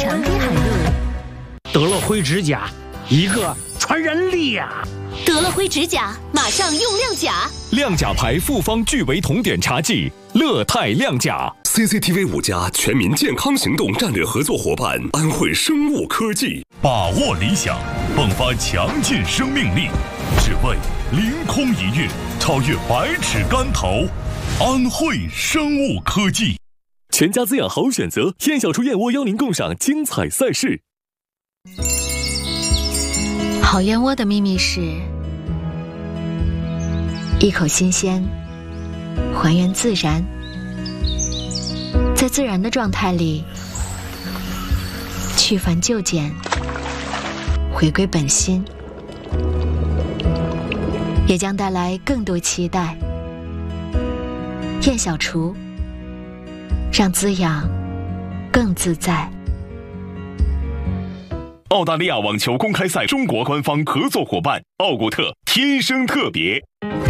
长堤海路。 德乐辉指甲，一个传人力呀！ 德乐辉指甲，马上用亮甲。 亮甲牌复方聚维酮碘茶剂，乐泰亮甲。 CCTV 5家全民健康行动战略合作伙伴安慧生物科技， 把握理想，迸发强劲生命力，只为凌空一跃，超越百尺竿头。安慧生物科技， 全家滋养好选择。燕小厨燕窝邀您共赏精彩赛事。 好燕窝的秘密是一口新鲜，还原自然，在自然的状态里去繁就简，回归本心，也将带来更多期待。燕小厨，让滋养更自在。 澳大利亚网球公开赛中国官方合作伙伴奥古特天生特别。